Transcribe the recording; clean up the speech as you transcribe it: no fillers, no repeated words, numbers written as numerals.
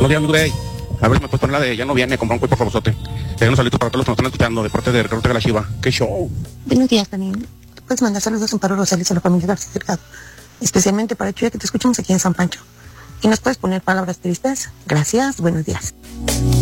Buenos días, mi Grey. A ver si me puedes poner la de Ya no viene, comprar un cuerpo por vosotros. Te un saludo para todos los que nos están escuchando de parte de Ricardo de la Chiva. ¡Qué show! Buenos días, también. Puedes mandar saludos a Amparo Rosales a la familia García Delgado, especialmente para Chuya, que te escuchamos aquí en San Pancho. Y nos puedes poner palabras tristes. Gracias, buenos días.